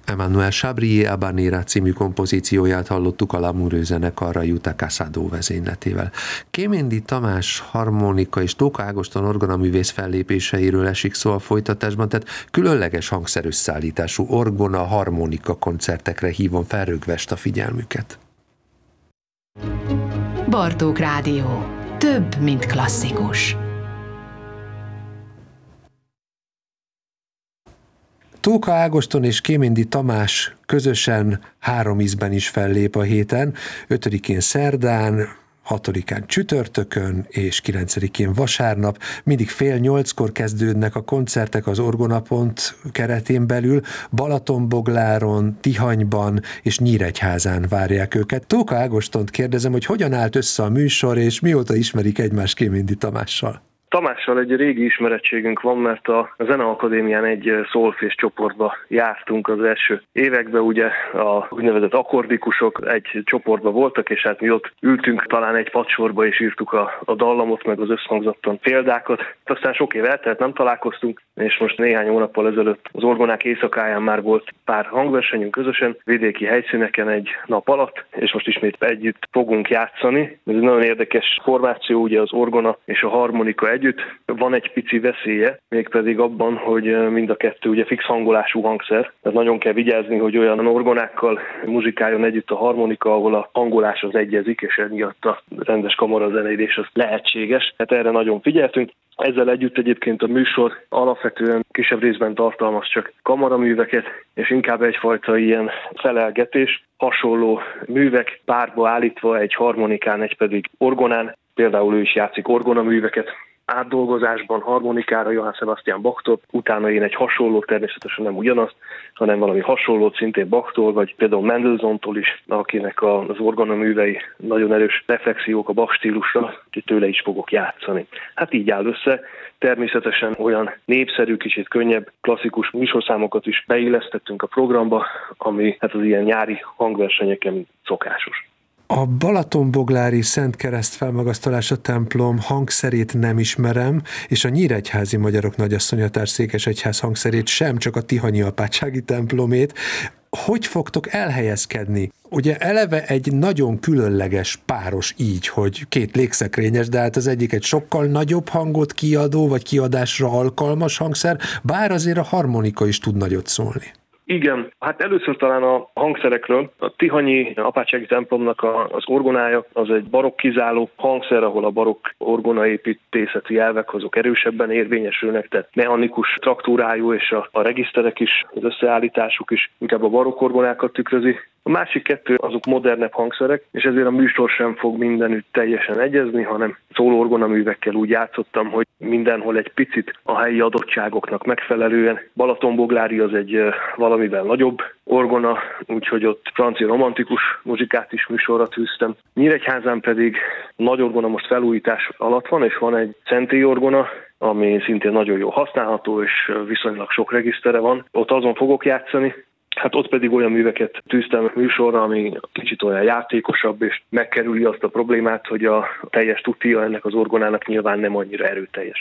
Emmanuel Chabrier Habanera című kompozícióját hallottuk a Lamoureux zenekarra Jutta Casado vezényletével. Kéméndi Tamás harmonika és Tóka Ágoston orgonaművész fellépéseiről esik szó a folytatásban, tehát különleges hangszerösszállítású orgona harmonika koncertekre hívom fel Rögvest a figyelmüket. Bartók Rádió. Több, mint klasszikus. Tóka Ágoston és Kéméndi Tamás közösen 3 ízben is fellép a héten, 5-én szerdán, 6-án csütörtökön és 9-én vasárnap. Mindig 7:30 kezdődnek a koncertek az Orgonapont keretén belül, Balatonbogláron, Tihanyban és Nyíregyházán várják őket. Tóka Ágostont kérdezem, hogy hogyan állt össze a műsor, és mióta ismerik egymást Kéméndi Tamással? Tamással egy régi ismerettségünk van, mert a Zeneakadémián egy szólfés csoportba jártunk az első években, ugye a úgynevezett akkordikusok egy csoportba voltak, és hát mi ott ültünk talán egy padsorba, és írtuk a dallamot, meg az összhangzattan példákat. Aztán sok év eltelt, nem találkoztunk, és most néhány hónappal ezelőtt az Orgonák éjszakáján már volt pár hangversenyünk közösen, vidéki helyszíneken egy nap alatt, és most ismét együtt fogunk játszani. Ez egy nagyon érdekes formáció, ugye az orgona és a harmonika együtt. Van egy pici veszélye, mégpedig abban, hogy mind a kettő ugye fix hangolású hangszer. Tehát nagyon kell vigyázni, hogy olyan orgonákkal muzsikáljon együtt a harmonika, ahol a hangolás az egyezik, és emiatt a rendes kamarazenélés az lehetséges. Hát erre nagyon figyeltünk. Ezzel együtt egyébként a műsor alapvetően kisebb részben tartalmaz csak kamaraműveket, és inkább egyfajta ilyen felelgetés, hasonló művek párba állítva, egy harmonikán, egy pedig orgonán. Például ő is játszik orgonaműveket átdolgozásban, harmonikára Johann Sebastian Bachtól, utána én egy hasonló, természetesen nem ugyanazt, hanem valami hasonlót szintén Bachtól, vagy például Mendelssohntól is, akinek az orgonaművei nagyon erős reflexiók a Bach stílusra, úgyhogy tőle is fogok játszani. Hát így áll össze. Természetesen olyan népszerű, kicsit könnyebb, klasszikus műsorszámokat is beillesztettünk a programba, ami hát az ilyen nyári hangversenyeken szokásos. A Balatonboglári Szent Kereszt Felmagasztalása templom hangszerét nem ismerem, és a Nyíregyházi Magyarok Nagyasszonyatár Székesegyház hangszerét sem, csak a Tihanyi Apátsági templomét. Hogy fogtok elhelyezkedni? Ugye eleve egy nagyon különleges páros így, hogy 2 légszekrényes, de hát az egyik egy sokkal nagyobb hangot kiadó, vagy kiadásra alkalmas hangszer, bár azért a harmonika is tud nagyot szólni. Igen, hát először talán a hangszerekről. A Tihanyi Apátsági templomnak az orgonája az egy barokk kizáló hangszer, ahol a barokk orgonaépítészeti elvek azok erősebben érvényesülnek, tehát mechanikus traktúrájú, és a regiszterek is, az összeállításuk is inkább a barokk orgonákat tükrözi. A másik 2 azok modernebb hangszerek, és ezért a műsor sem fog mindenütt teljesen egyezni, hanem szóló orgonaművekkel úgy játszottam, hogy mindenhol egy picit a helyi adottságoknak megfelelően. Balatonboglári az egy valamivel nagyobb orgona, úgyhogy ott francia romantikus muzsikát is műsorra tűztem. Nyíregyházán pedig nagy orgona most felújítás alatt van, és van egy szentélyorgona, ami szintén nagyon jól használható, és viszonylag sok regisztere van. Ott azon fogok játszani. Hát ott pedig olyan műveket tűztem műsorra, ami kicsit olyan játékosabb, és megkerüli azt a problémát, hogy a teljes tutia ennek az orgonának nyilván nem annyira erőteljes.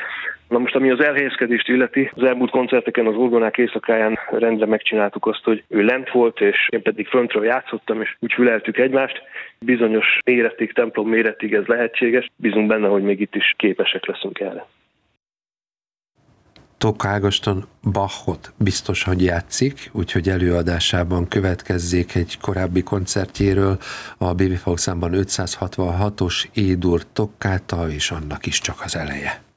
Na most, ami az elhelyezkedést illeti, az elmúlt koncerteken az Orgonák éjszakáján rendre megcsináltuk azt, hogy ő lent volt, és én pedig föntről játszottam, és úgy füleltük egymást. Bizonyos méretig, templom méretig ez lehetséges. Bízunk benne, hogy még itt is képesek leszünk erre. Tóka Ágoston Bachot biztos, hogy játszik, úgyhogy előadásában következzék egy korábbi koncertjéről a BB Folk számban 566-os E-dur toccata, és annak is csak az eleje.